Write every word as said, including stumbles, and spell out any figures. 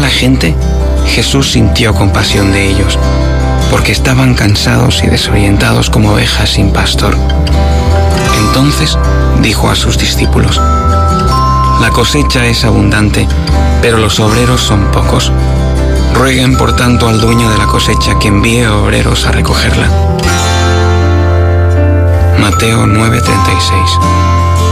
gente, Jesús sintió compasión de ellos, porque estaban cansados y desorientados como ovejas sin pastor. Entonces dijo a sus discípulos: la cosecha es abundante, pero los obreros son pocos. Rueguen por tanto al dueño de la cosecha que envíe obreros a recogerla. Mateo nueve treinta y seis.